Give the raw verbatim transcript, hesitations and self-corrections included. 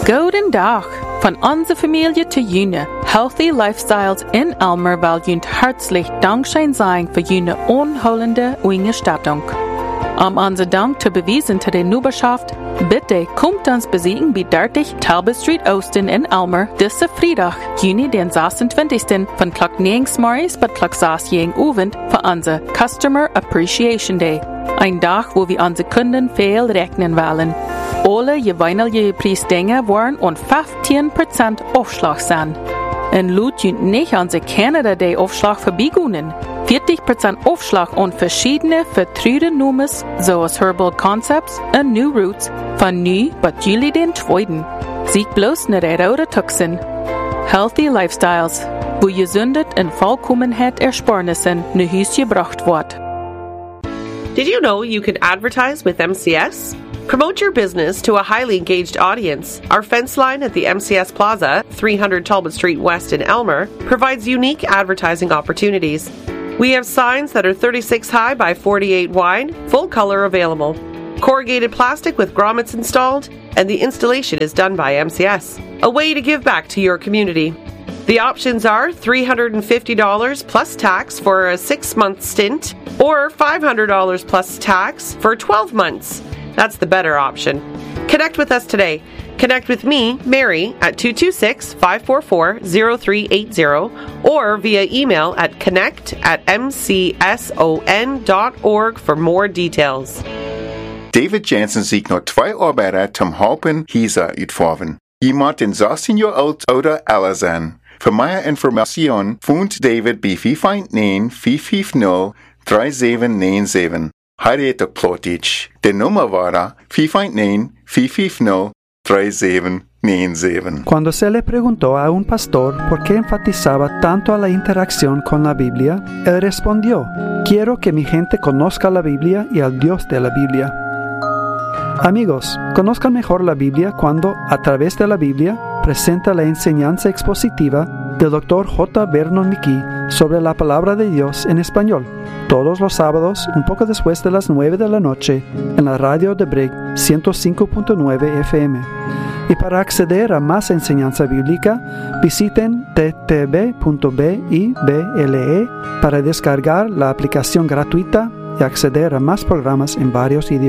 Golden Dag von unserer Familie zu June. Healthy Lifestyles in Elmer will June herzlich Dankschein sein für June unholende Unterstützung. Um unser Dank zu beweisen zu der Nüberschaft, bitte kommt uns besiegen bei dreißig Talbot Street Osten in Elmer, diese Freitag, Juni den sechsundzwanzigsten von Klock neun morgens bis Klock sechs Abend für unser Customer Appreciation Day. Ein Tag, wo wir unsere Kunden viel rechnen wollen. Alle jeweilige Preisdinge waren und fünfzehn Prozent Aufschlag sein. Und laut nicht unsere Canada Day Aufschlag vorbeigegangen. vierzig Prozent Aufschlag und verschiedene vertraute Nummers, so als Herbal Concepts und New Roots, von nu bis Juli den zweiten. Sieg bloß nicht oder Tuxen. Healthy Lifestyles, wo Gesundheit und Vollkommenheit Ersparnissen ne Hüs gebracht wird. Did you know you can advertise with M C S? Promote your business to a highly engaged audience. Our fence line at the M C S Plaza, three hundred Talbot Street West in Elmer, provides unique advertising opportunities. We have signs that are thirty-six high by forty-eight wide, full color available. Corrugated plastic with grommets installed, and the installation is done by M C S. A way to give back to your community. The options are three hundred fifty dollars plus tax for a six-month stint, or five hundred dollars plus tax for twelve months. That's the better option. Connect with us today. Connect with me, Mary, at two two six, five four four, zero three eight zero or via email at connect at m c s o n dot org for more details. David Jansen sieht noch zwei Arbeiter zum Haupen Hisa utformen. Jemand den sechzehn Jahre alt oder älter sein. Für mehr Informationen findet David bei fünf eins neun, fünf fünf null, drei sieben neun sieben. Harriet Plotich. Der Nummer war fünf eins neun, fünf fünf null, drei sieben neun sieben. Cuando se le preguntó a un pastor por qué enfatizaba tanto a la interacción con la Biblia, él respondió: quiero que mi gente conozca la Biblia y al Dios de la Biblia. Amigos, conozcan mejor la Biblia cuando, a través de la Biblia, presenta la enseñanza expositiva del doctor J. Vernon McGee sobre la palabra de Dios en español, todos los sábados, un poco después de las nueve de la noche, en la radio de Brig ciento cinco punto nueve F M. Y para acceder a más enseñanza bíblica, visiten t t b punto b i b l e para descargar la aplicación gratuita y acceder a más programas en varios idiomas.